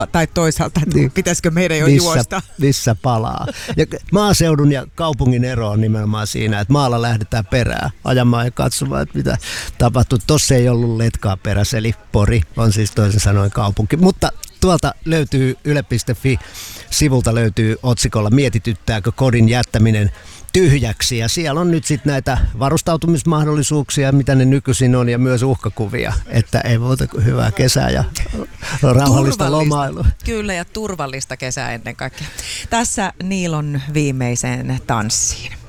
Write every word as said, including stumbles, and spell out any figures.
tai toisaalta, että niin, pitäisikö meidän jo missä, juosta. Missä palaa. Ja maaseudun ja kaupungin ero on nimenomaan siinä, että maalla lähdetään perään ajamaan ja katsomaan, että mitä tapahtuu. Tossa ei ollut letkaa perässä, eli Pori on siis toisin sanoen kaupunki. Mutta tuolta löytyy yle piste fi-sivulta löytyy otsikolla mietityttääkö kodin jättäminen tyhjäksi, ja siellä on nyt sitten näitä varustautumismahdollisuuksia, mitä ne nykyisin on, ja myös uhkakuvia, että ei muuta kuin hyvää kesää ja rauhallista lomailua. Kyllä, ja turvallista kesää ennen kaikkea. Tässä Niilon viimeiseen tanssiin.